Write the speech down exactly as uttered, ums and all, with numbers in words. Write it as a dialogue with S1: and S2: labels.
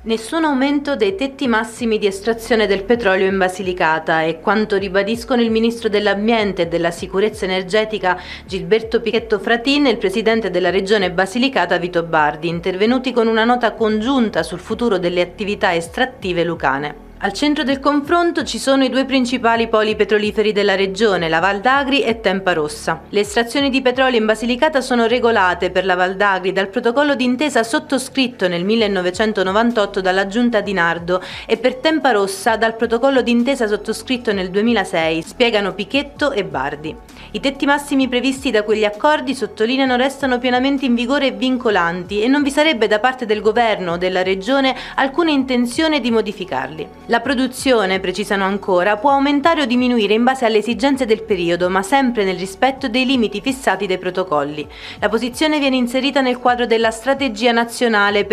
S1: Nessun aumento dei tetti massimi di estrazione del petrolio in Basilicata è quanto ribadiscono il Ministro dell'Ambiente e della Sicurezza Energetica Gilberto Pichetto Fratin e il Presidente della Regione Basilicata Vito Bardi, intervenuti con una nota congiunta sul futuro delle attività estrattive lucane. Al centro del confronto ci sono i due principali poli petroliferi della regione, la Val d'Agri e Tempa Rossa. Le estrazioni di petrolio in Basilicata sono regolate per la Val d'Agri dal protocollo d'intesa sottoscritto nel millenovecentonovantotto dalla Giunta di Nardo e per Tempa Rossa dal protocollo d'intesa sottoscritto nel duemilasei, spiegano Pichetto e Bardi. I tetti massimi previsti da quegli accordi, sottolineano, restano pienamente in vigore e vincolanti e non vi sarebbe da parte del governo o della regione alcuna intenzione di modificarli. La produzione, precisano ancora, può aumentare o diminuire in base alle esigenze del periodo, ma sempre nel rispetto dei limiti fissati dai protocolli. La posizione viene inserita nel quadro della strategia nazionale per